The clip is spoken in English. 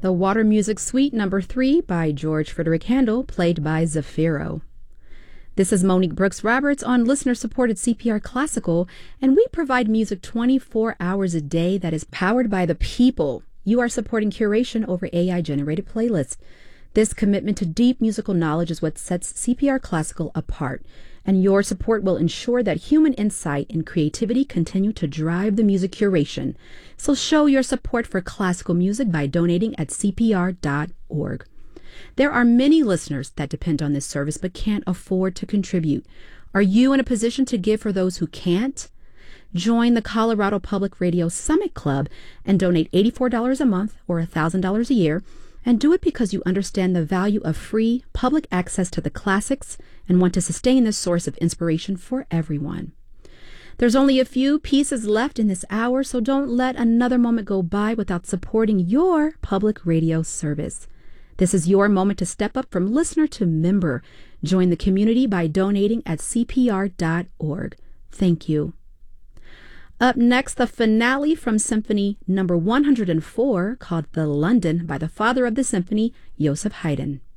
The Water Music Suite No. 3 by George Frederick Handel, played by Zafiro. This is Monique Brooks Roberts on listener-supported CPR Classical, and we provide music 24 hours a day that is powered by the people. You are supporting curation over AI-generated playlists. This commitment to deep musical knowledge is what sets CPR Classical apart, and your support will ensure that human insight and creativity continue to drive the music curation. So show your support for classical music by donating at cpr.org. There are many listeners that depend on this service but can't afford to contribute. Are you in a position to give for those who can't? Join the Colorado Public Radio Summit Club and donate $84 a month or $1,000 a year, and do it because you understand the value of free public access to the classics and want to sustain this source of inspiration for everyone. There's only a few pieces left in this hour, so don't let another moment go by without supporting your public radio service. This is your moment to step up from listener to member. Join the community by donating at cpr.org. Thank you. Up next, the finale from Symphony No. 104, called The London, by the father of the symphony, Joseph Haydn.